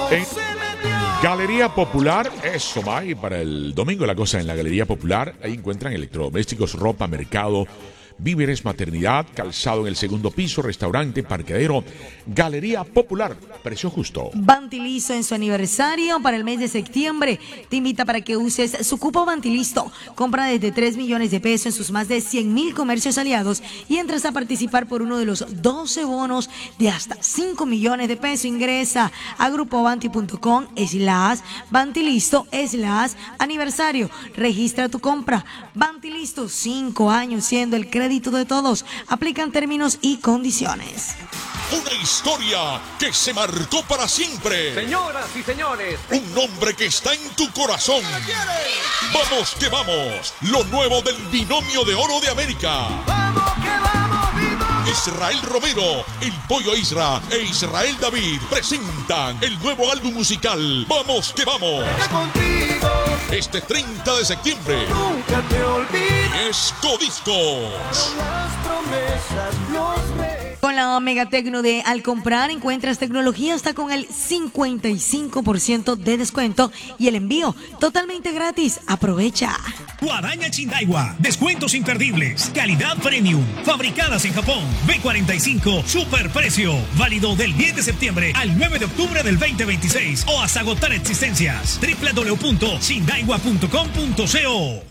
En Galería Popular, eso, May, para el domingo la cosa en la Galería Popular. Ahí encuentran electrodomésticos, ropa, mercado, víveres, maternidad, calzado en el segundo piso, restaurante, parqueadero. Galería Popular, precio justo. Bantilisto en su aniversario para el mes de septiembre te invita para que uses su cupo Bantilisto. Compra desde 3 millones de pesos en sus más de 100,000 comercios aliados y entras a participar por uno de los 12 bonos de hasta 5 millones de pesos. Ingresa a grupobanti.com/Bantilisto/aniversario. Registra tu compra. Bantilisto, 5 años siendo el crédito de todos. Aplican términos y condiciones. Una historia que se marcó para siempre. Señoras y señores, Un nombre que está en tu corazón. Vamos que vamos. Lo nuevo del binomio de oro de América. vamos que vamos, viva. Israel Romero, el Pollo Isra e Israel David presentan el nuevo álbum musical Vamos que vamos. Que contigo Este 30 de septiembre. nunca te olvides. Es Codiscos. Las promesas, los Con la Mega Tecno de Al Comprar encuentras tecnología hasta con el 55% de descuento y el envío totalmente gratis. Aprovecha. Guadaña Chindaiwa, descuentos imperdibles, calidad premium, fabricadas en Japón. B45, superprecio, válido del 10 de septiembre al 9 de octubre del 2026 o hasta agotar existencias. www.chindaiwa.com.co